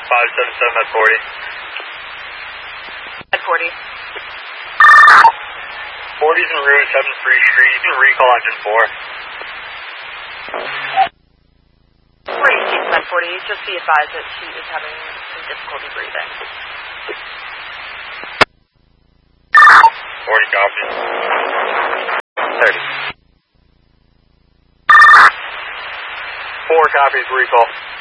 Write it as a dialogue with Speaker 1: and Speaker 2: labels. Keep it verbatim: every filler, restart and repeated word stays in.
Speaker 1: five seven seven at forty.
Speaker 2: At forty.
Speaker 1: forty's en route, seven Free Street. You can recall engine four.
Speaker 2: forty, at forty. Just be advised that she is having some difficulty breathing.
Speaker 1: forty copies. thirty. four copies, recall.